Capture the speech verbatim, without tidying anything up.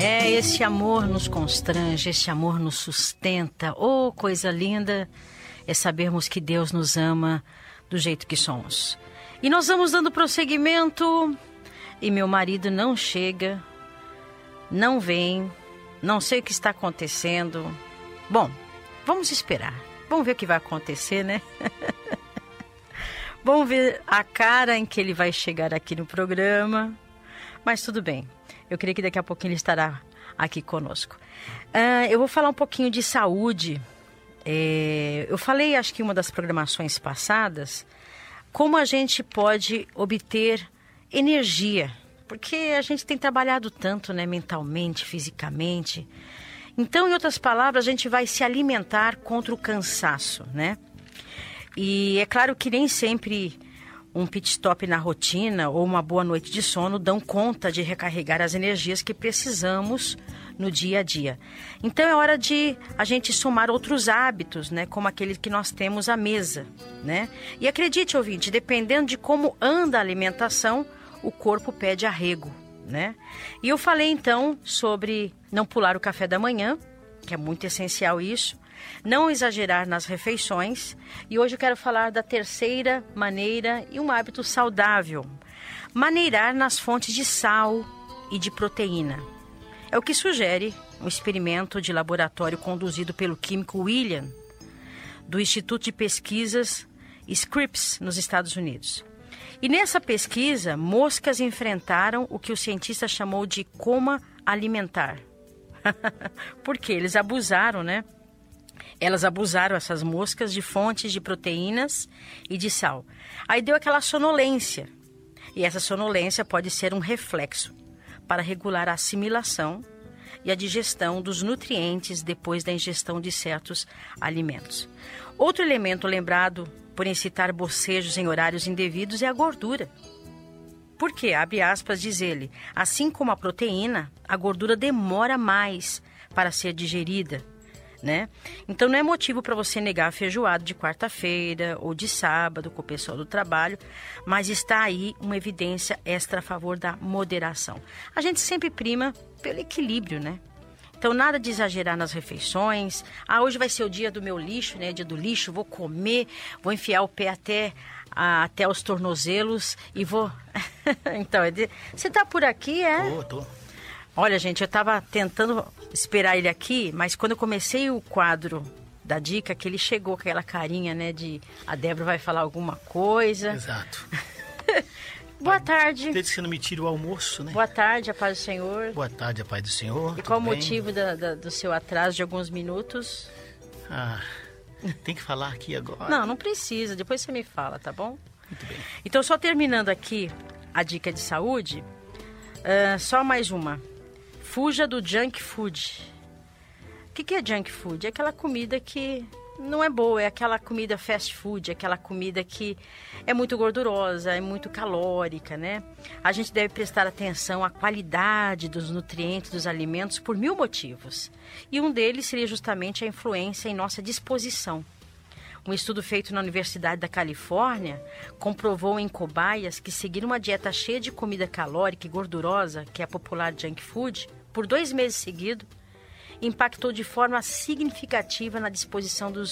É, esse amor nos constrange, esse amor nos sustenta. Oh, coisa linda é sabermos que Deus nos ama do jeito que somos. E nós vamos dando prosseguimento e meu marido não chega, não vem, não sei o que está acontecendo. Bom, vamos esperar. Vamos ver o que vai acontecer, né? Vamos ver a cara em que ele vai chegar aqui no programa. Mas tudo bem. Eu creio que daqui a pouquinho ele estará aqui conosco. Uh, eu vou falar um pouquinho de saúde. É, eu falei, acho que em uma das programações passadas, como a gente pode obter energia. Porque a gente tem trabalhado tanto, né, mentalmente, fisicamente. Então, em outras palavras, a gente vai se alimentar contra o cansaço, né? E é claro que nem sempre um pit stop na rotina ou uma boa noite de sono dão conta de recarregar as energias que precisamos no dia a dia. Então é hora de a gente somar outros hábitos, né, como aquele que nós temos à mesa, né? E acredite, ouvinte, dependendo de como anda a alimentação, o corpo pede arrego, né? E eu falei então sobre não pular o café da manhã, que é muito essencial isso. Não exagerar nas refeições. E hoje eu quero falar da terceira maneira e um hábito saudável. Maneirar nas fontes de sal e de proteína. É o que sugere um experimento de laboratório conduzido pelo químico William, do Instituto de Pesquisas Scripps, nos Estados Unidos. E nessa pesquisa, moscas enfrentaram o que o cientista chamou de coma alimentar. Porque eles abusaram, né? Elas abusaram, essas moscas, de fontes de proteínas e de sal. Aí deu aquela sonolência. E essa sonolência pode ser um reflexo para regular a assimilação e a digestão dos nutrientes depois da ingestão de certos alimentos. Outro elemento lembrado por incitar bocejos em horários indevidos é a gordura. Por quê? Abre aspas, diz ele. Assim como a proteína, a gordura demora mais para ser digerida. Né? Então não é motivo para você negar a feijoada de quarta-feira ou de sábado com o pessoal do trabalho, mas está aí uma evidência extra a favor da moderação. A gente sempre prima pelo equilíbrio, né? Então nada de exagerar nas refeições. Ah, hoje vai ser o dia do meu lixo, né? Dia do lixo, vou comer, vou enfiar o pé até, a, até os tornozelos e vou... Então, é de... você tá por aqui, é? Tô, tô. Olha, gente, eu estava tentando esperar ele aqui, mas quando eu comecei o quadro da dica, que ele chegou com aquela carinha, né, de a Débora vai falar alguma coisa. Exato. Boa tarde. Desde que você não me tira o almoço, né? Boa tarde, a paz do Senhor. Boa tarde, a paz do Senhor. E qual o bem? motivo da, da, do seu atraso de alguns minutos? Ah, tem que falar aqui agora. Não, não precisa, depois você me fala, tá bom? Muito bem. Então, só terminando aqui a dica de saúde, uh, só mais uma. Fuja do junk food. O que, que é junk food? É aquela comida que não é boa, é aquela comida fast food, é aquela comida que é muito gordurosa, é muito calórica, né? A gente deve prestar atenção à qualidade dos nutrientes dos alimentos por mil motivos. E um deles seria justamente a influência em nossa disposição. Um estudo feito na Universidade da Califórnia comprovou em cobaias que seguir uma dieta cheia de comida calórica e gordurosa, que é a popular junk food, por dois meses seguidos, impactou de forma significativa na disposição dos